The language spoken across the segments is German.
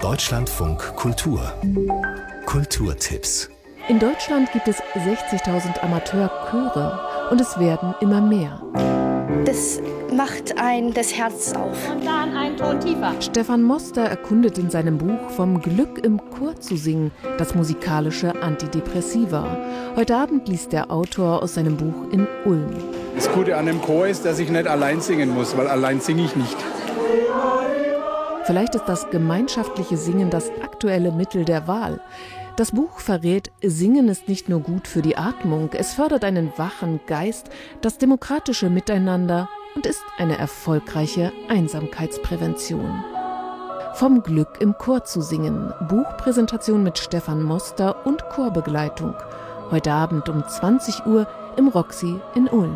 Deutschlandfunk Kultur. Kulturtipps. In Deutschland gibt es 60.000 Amateurchöre und es werden immer mehr. Das macht ein das Herz auf. Und dann ein Ton tiefer. Stefan Moster erkundet in seinem Buch vom Glück im Chor zu singen, das musikalische Antidepressiva. Heute Abend liest der Autor aus seinem Buch in Ulm. Das Gute an dem Chor ist, dass ich nicht allein singen muss, weil allein singe ich nicht. Vielleicht ist das gemeinschaftliche Singen das aktuelle Mittel der Wahl. Das Buch verrät, Singen ist nicht nur gut für die Atmung, es fördert einen wachen Geist, das demokratische Miteinander und ist eine erfolgreiche Einsamkeitsprävention. Vom Glück im Chor zu singen, Buchpräsentation mit Stefan Moster und Chorbegleitung. Heute Abend um 20 Uhr im Roxy in Ulm.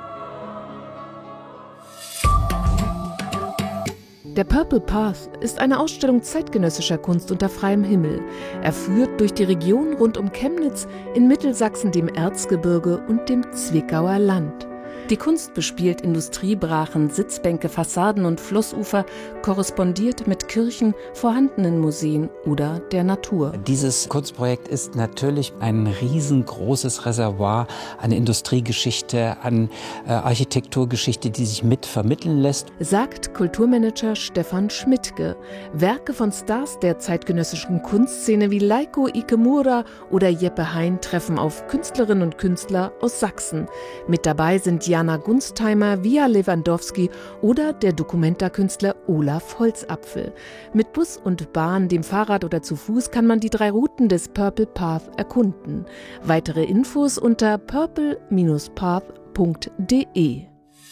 Der Purple Path ist eine Ausstellung zeitgenössischer Kunst unter freiem Himmel. Er führt durch die Region rund um Chemnitz, in Mittelsachsen, dem Erzgebirge und dem Zwickauer Land. Die Kunst bespielt Industriebrachen, Sitzbänke, Fassaden und Flussufer, korrespondiert mit Kirchen, vorhandenen Museen oder der Natur. Dieses Kunstprojekt ist natürlich ein riesengroßes Reservoir an Industriegeschichte, an Architekturgeschichte, die sich mit vermitteln lässt. Sagt Kulturmanager Stefan Schmidtke. Werke von Stars der zeitgenössischen Kunstszene wie Leiko Ikemura oder Jeppe Hein treffen auf Künstlerinnen und Künstler aus Sachsen. Mit dabei sind Jana Gunstheimer, Via Lewandowski oder der Dokumentarkünstler Olaf Holzapfel. Mit Bus und Bahn, dem Fahrrad oder zu Fuß kann man die 3 Routen des Purple Path erkunden. Weitere Infos unter purple-path.de.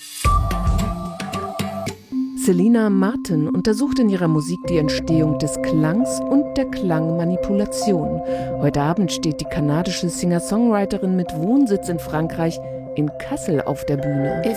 Selina Martin untersucht in ihrer Musik die Entstehung des Klangs und der Klangmanipulation. Heute Abend steht die kanadische Singer-Songwriterin mit Wohnsitz in Frankreich in Kassel auf der Bühne. Ich